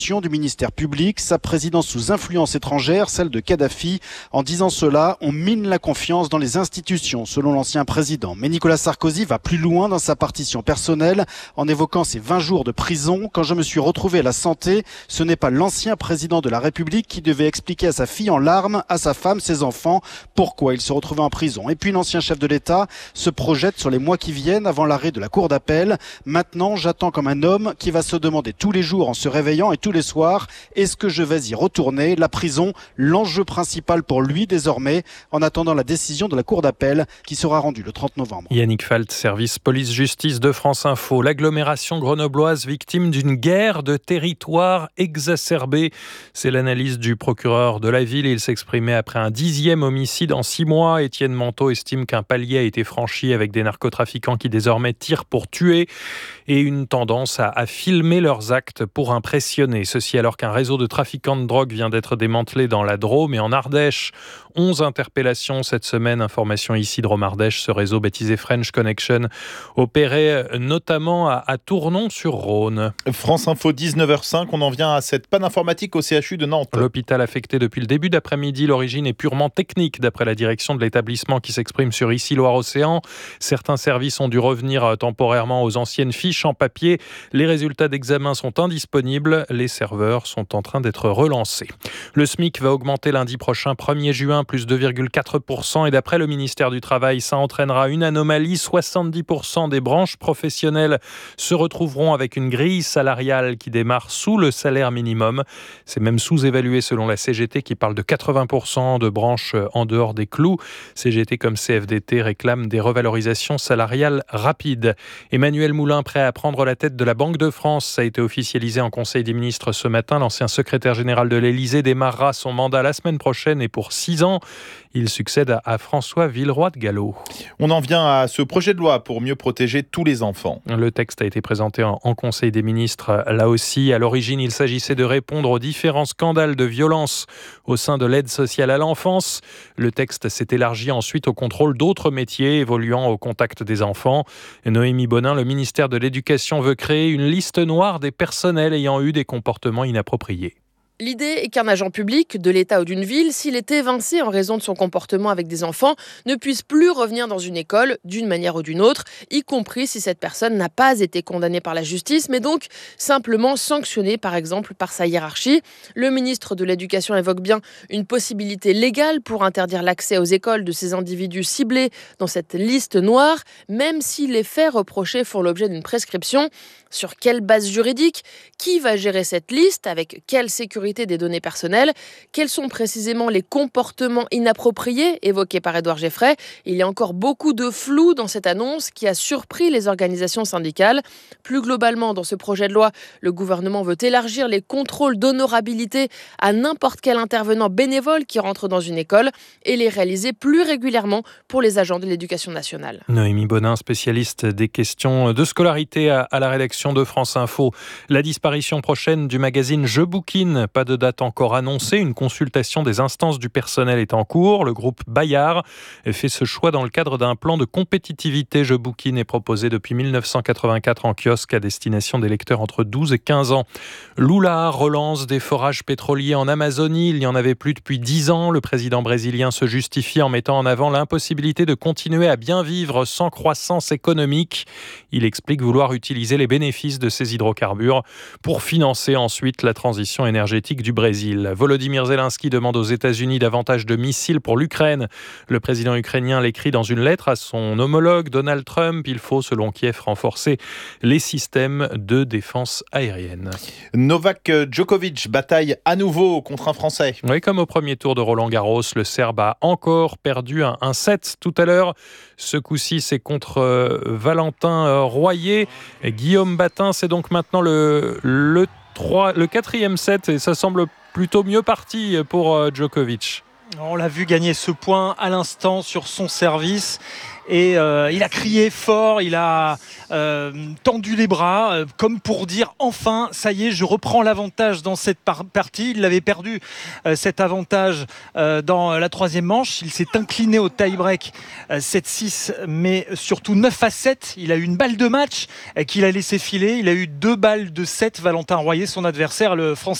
du ministère public, sa présidence sous influence étrangère, celle de Kadhafi. En disant cela, on mine la confiance dans les institutions, selon l'ancien président. Mais Nicolas Sarkozy va plus loin dans sa partition personnelle, en évoquant ses 20 jours de prison. Quand je me suis retrouvé à la santé, ce n'est pas l'ancien président de la République qui devait expliquer à sa fille en larmes, à sa femme, ses enfants, pourquoi il se retrouvait en prison. Et puis l'ancien chef de l'État se projette sur les mois qui viennent avant l'arrêt de la Cour d'appel. Maintenant, j'attends comme un homme qui va se demander tous les jours en se réveillant et tous les soirs, est-ce que je vais y retourner? La prison, l'enjeu principal pour lui désormais, en attendant la décision de la Cour d'appel qui sera rendue le 30 novembre. Yannick Falt, service police-justice de France Info. L'agglomération grenobloise victime d'une guerre de territoire exacerbée. C'est l'analyse du procureur de la ville. Il s'exprimait après un 10e homicide en 6 mois. Étienne Manteau estime qu'un palier a été franchi avec des narcotrafiquants qui désormais tirent pour tuer et une tendance à filmer leurs actes pour impressionner. Ceci alors qu'un réseau de trafiquants de drogue vient d'être démantelé dans la Drôme et en Ardèche. 11 interpellations cette semaine. Information ici de Drôme-Ardèche. Ce réseau baptisé French Connection opérait notamment à Tournon-sur-Rhône. France Info 19h05. On en vient à cette panne informatique au CHU de Nantes. L'hôpital affecté depuis le début d'après-midi. L'origine est purement technique d'après la direction de l'établissement qui s'exprime sur Ici Loire-Océan. Certains services ont dû revenir temporairement aux anciennes fiches en papier. Les résultats d'examen sont indisponibles. Les serveurs sont en train d'être relancés. Le SMIC va augmenter lundi prochain, 1er juin, plus 2,4%. Et d'après le ministère du Travail, ça entraînera une anomalie. 70% des branches professionnelles se retrouveront avec une grille salariale qui démarre sous le salaire minimum. C'est même sous-évalué selon la CGT qui parle de 80% de branches en dehors des clous. CGT comme CFDT réclament des revalorisations salariales rapides. Emmanuel Moulin prêt à prendre la tête de la Banque de France. Ça a été officialisé en Conseil des ministres ce matin. L'ancien secrétaire général de l'Élysée démarrera son mandat la semaine prochaine et pour 6 ans. Il succède à François Villeroy de Galhau. On en vient à ce projet de loi pour mieux protéger tous les enfants. Le texte a été présenté en Conseil des ministres. Là aussi, à l'origine, il s'agissait de répondre aux différents scandales de violence au sein de l'aide sociale à l'enfance. Le texte s'est élargi ensuite au contrôle d'autres métiers évoluant au contact des enfants. Noémie Bonin, le ministère de l'Éducation veut créer une liste noire des personnels ayant eu des comportements inappropriés. L'idée est qu'un agent public de l'État ou d'une ville, s'il est évincé en raison de son comportement avec des enfants, ne puisse plus revenir dans une école d'une manière ou d'une autre, y compris si cette personne n'a pas été condamnée par la justice, mais donc simplement sanctionnée, par exemple, par sa hiérarchie. Le ministre de l'Éducation évoque bien une possibilité légale pour interdire l'accès aux écoles de ces individus ciblés dans cette liste noire, même si les faits reprochés font l'objet d'une prescription. Sur quelle base juridique? Qui va gérer cette liste? Avec quelle sécurité des données personnelles? Quels sont précisément les comportements inappropriés évoqués par Édouard Geffray? Il y a encore beaucoup de flou dans cette annonce qui a surpris les organisations syndicales. Plus globalement, dans ce projet de loi, le gouvernement veut élargir les contrôles d'honorabilité à n'importe quel intervenant bénévole qui rentre dans une école et les réaliser plus régulièrement pour les agents de l'éducation nationale. Noémie Bonin, spécialiste des questions de scolarité à la rédaction de France Info. La disparition prochaine du magazine Je Bouquine, pas de date encore annoncée. Une consultation des instances du personnel est en cours. Le groupe Bayard fait ce choix dans le cadre d'un plan de compétitivité. Je Bouquine est proposé depuis 1984 en kiosque à destination des lecteurs entre 12 et 15 ans. Lula relance des forages pétroliers en Amazonie. Il n'y en avait plus depuis 10 ans. Le président brésilien se justifie en mettant en avant l'impossibilité de continuer à bien vivre sans croissance économique. Il explique vouloir utiliser les bénéfices de ces hydrocarbures pour financer ensuite la transition énergétique du Brésil. Volodymyr Zelensky demande aux États-Unis davantage de missiles pour l'Ukraine. Le président ukrainien l'écrit dans une lettre à son homologue Donald Trump. Il faut, selon Kiev, renforcer les systèmes de défense aérienne. Novak Djokovic bataille à nouveau contre un Français. Oui, comme au premier tour de Roland-Garros, le Serbe a encore perdu un set tout à l'heure. Ce coup-ci, c'est contre Valentin Royer. Guillaume Batin, c'est donc maintenant le 4e set et ça semble plutôt mieux parti pour Djokovic. On l'a vu gagner ce point à l'instant sur son service et il a crié fort, il a tendu les bras comme pour dire enfin ça y est, je reprends l'avantage dans cette partie. Il avait perdu cet avantage dans la troisième manche, il s'est incliné au tie-break 7-6 mais surtout 9-7. Il a eu une balle de match qu'il a laissé filer, il a eu 2 balles de 7. Valentin Royer, son adversaire, le Français